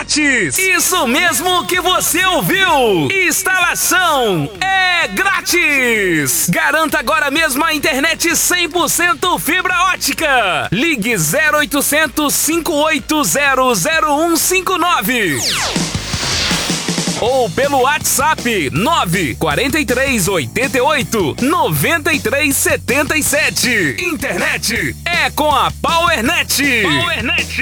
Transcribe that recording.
grátis. Isso mesmo que você ouviu. Instalação é grátis. Garanta agora mesmo a internet 100% fibra ótica. Ligue 0800 580 0159. Ou pelo WhatsApp 943 88 93 77. Internet é com a PowerNet. PowerNet.